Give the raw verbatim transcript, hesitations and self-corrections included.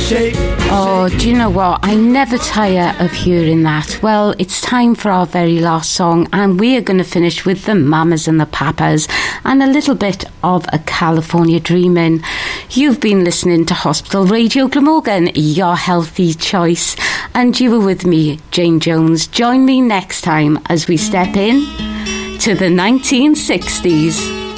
shake. Oh, do you know what? I never tire of hearing that. Well, it's time for our very last song, and we are going to finish with the Mamas and the Papas and a little bit of a California Dreamin'. You've been listening to Hospital Radio Glamorgan, your healthy choice, and you were with me, Jane Jones. Join me next time as we step in to the nineteen sixties.